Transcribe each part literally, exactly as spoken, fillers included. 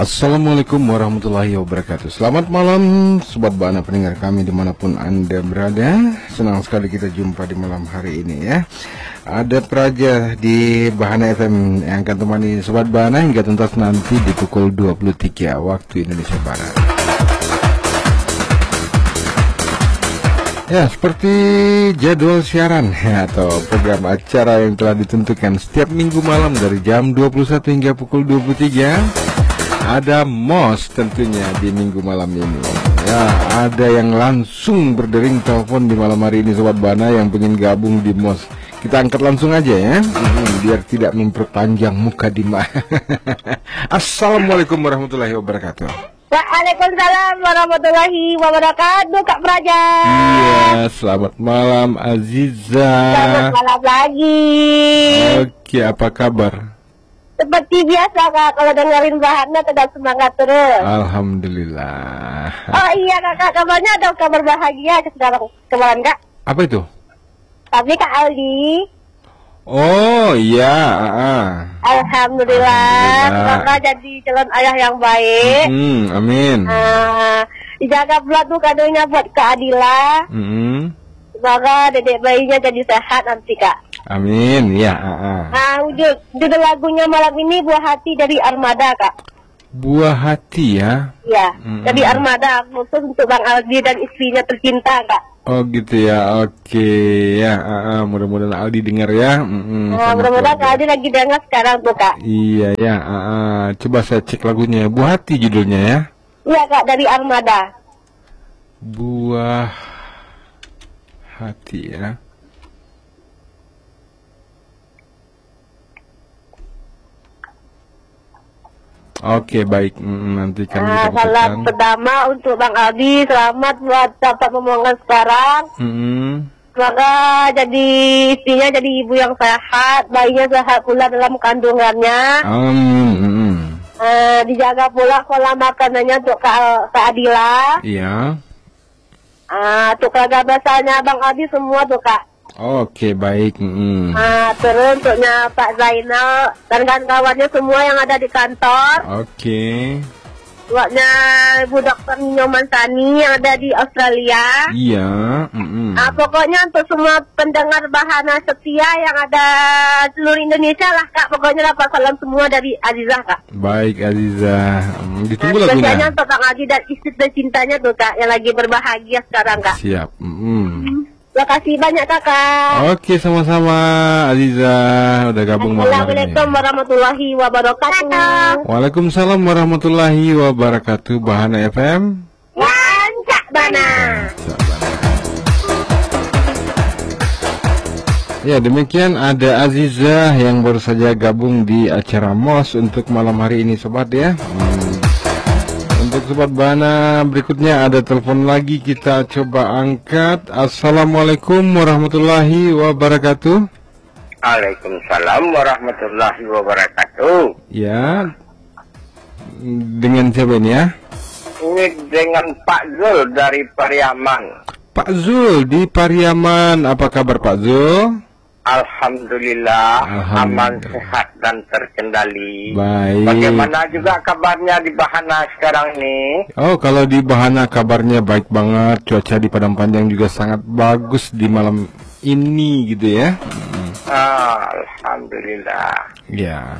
Assalamualaikum warahmatullahi wabarakatuh. Selamat malam Sobat Bahana pendengar kami dimanapun Anda berada. Senang sekali kita jumpa di malam hari ini ya. Ada Praja di Bahana F M yang akan temani Sobat Bahana hingga tuntas nanti di pukul dua puluh tiga waktu Indonesia Barat. Ya, seperti jadwal siaran ya, atau program acara yang telah ditentukan setiap minggu malam dari jam dua puluh satu hingga pukul dua puluh tiga. Ada M O S tentunya di minggu malam ini. Ya, ada yang langsung berdering telepon di malam hari ini Sobat Bahana yang ingin gabung di M O S. Kita angkat langsung aja ya, hmm, biar tidak memperpanjang mukadimah. Assalamualaikum warahmatullahi wabarakatuh. Waalaikumsalam warahmatullahi wabarakatuh, Kak Praja. Iya, selamat malam Aziza. Selamat malam lagi. Oke, apa kabar? Seperti biasa Kak, kalau dengerin Bahana tetap semangat terus. Alhamdulillah. Oh iya Kak, kabarnya ada kabar bahagia sekarang kemarin Kak. Apa itu? Tapi Kak Aldi. Oh iya. Uh-uh. Alhamdulillah. Semoga jadi calon ayah yang baik. Hmm, amin. Uh, dijaga pula tuh kadonya buat Kak Adila. Hmm. Semoga dedek bayinya jadi sehat nanti Kak. Amin, ya. Uh-uh. Nah, judul, judul lagunya malam ini Buah Hati dari Armada, Kak. Buah Hati ya? Ya, mm-hmm. dari Armada, khusus untuk Bang Aldi dan istrinya tercinta, Kak. Oh gitu ya, oke ya. Uh-uh. Mudah-mudahan Aldi dengar ya. Mm-hmm. Nah, mudah-mudahan Kak Aldi lagi dengar sekarang tuh, Kak. Iya ya. Uh-uh. Coba saya cek lagunya. Buah Hati judulnya ya? Iya, Kak, dari Armada. Buah Hati ya. Oke, baik, nanti kami nah, kita salam pertama untuk Bang Aldi, selamat buat dapat momongan sekarang. Mm-hmm. Semoga jadi istrinya jadi ibu yang sehat, bayinya sehat pula dalam kandungannya. Amin. Mm-hmm. uh, dijaga pula pola makanannya untuk Kak, Kak Adila. Iya. Uh, untuk keluarga besarnya Bang Aldi semua tuh Kak. Oke, baik. Mm-hmm. Nah, terus untuknya Pak Zainal dan kawan-kawannya semua yang ada di kantor. Oke. Buatnya Ibu Dokter Nyoman Sani yang ada di Australia. Iya. Mm-hmm. Nah, pokoknya untuk semua pendengar Bahana setia yang ada seluruh Indonesia lah Kak. Pokoknya dapat salam semua dari Aziza Kak. Baik Aziza. Mm, ditunggu nah, lagunya. Spesialnya untuk Bang Aldi dan istri tercintanya tuh Kak yang lagi berbahagia sekarang Kak. Siap. Mm-hmm. Terima kasih banyak Kakak. Oke, sama-sama Aziza udah gabung malam hari ini. Assalamualaikum warahmatullahi wabarakatuh. Waalaikumsalam warahmatullahi wabarakatuh. Bahana F M. Lancak Bana. Ya, demikian ada Aziza yang baru saja gabung di acara M O S untuk malam hari ini Sobat ya. Hmm. Untuk Sobat Bahana berikutnya ada telepon lagi, kita coba angkat. Assalamualaikum warahmatullahi wabarakatuh. Waalaikumsalam warahmatullahi wabarakatuh. Ya, dengan siapa ini ya? Ini dengan Pak Zul dari Pariaman. Pak Zul di Pariaman, apa kabar Pak Zul? Alhamdulillah, Alhamdulillah, aman, sehat dan terkendali. Baik. Bagaimana juga kabarnya di Bahana sekarang ini? Oh, kalau di Bahana kabarnya baik banget. Cuaca di Padang Panjang juga sangat bagus di malam ini gitu ya. Hmm. Ah, Alhamdulillah. Ya.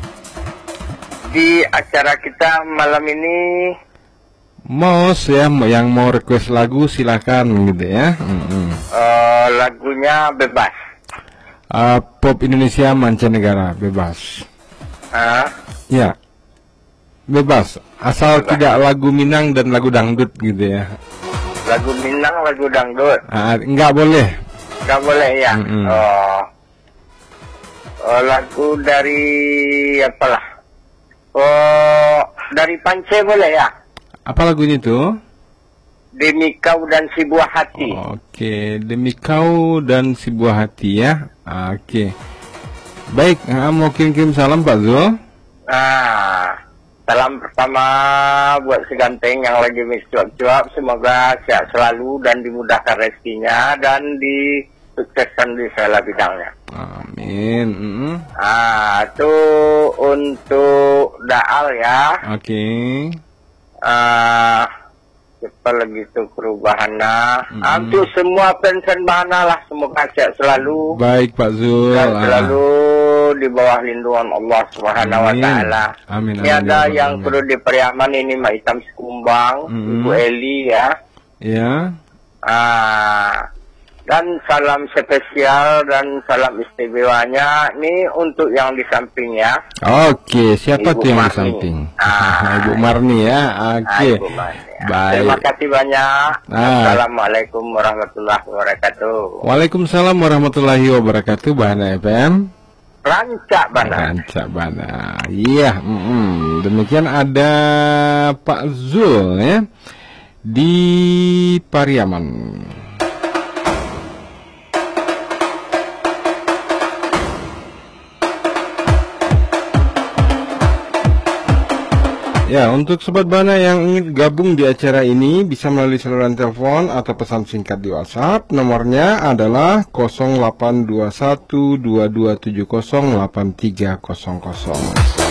Di acara kita malam ini, Mau ya, yang mau request lagu silakan gitu ya. Hmm. uh, lagunya bebas. Uh, pop Indonesia mancanegara bebas. Ah, Ya, bebas. Asal bebas. tidak lagu Minang dan lagu dangdut gitu ya. Lagu Minang, lagu dangdut. Uh, enggak boleh. Gak boleh ya. Mm-mm. Oh, oh, lagu dari apalah? Oh, dari Pance boleh ya? Apa lagunya tuh? Demi Kau dan Si Buah Hati. Oke, Demi Kau dan Si Buah Hati ya. Oke. Baik, ah, mau kirim-kirim salam Pak Zul. Nah, salam pertama buat si Ganteng yang lagi cuap-cuap. Semoga sehat selalu dan dimudahkan rezekinya dan disukseskan di segala bidangnya. Amin. Mm-mm. Ah, itu untuk Daal ya. Oke. Okay. Ah, apa lagi itu perubahannya? Mm-mm. Ah, untuk semua pensiun bahana lah, semoga sehat selalu. Baik Pak Zul. Dan Ah. selalu di bawah lindungan Allah Subhanahu Wa Amin. Taala. Amin. Ini amin, ada amin, yang amin. perlu diperiaman ini Mak Hitam Sekumbang, Mm-mm. Ibu Eli ya. Ya. Ah, dan salam spesial dan salam istimewanya ini untuk yang di sampingnya. Oke, siapa Ibu tuh yang di Marni. samping? Ah. Ibu Marni ya. Ah, Oke. Ibu Marni, ya. Baik. Terima kasih banyak. Ah. Assalamualaikum warahmatullahi wabarakatuh. Waalaikumsalam warahmatullahi wabarakatuh. Bahana F M. Rancak Bana. Rancak Bana. Iya, mm-mm. Demikian ada Pak Zul ya di Pariaman. Ya, untuk Sobat Bana yang ingin gabung di acara ini bisa melalui saluran telepon atau pesan singkat di WhatsApp. Nomornya adalah nol delapan dua satu dua dua tujuh nol delapan tiga nol nol.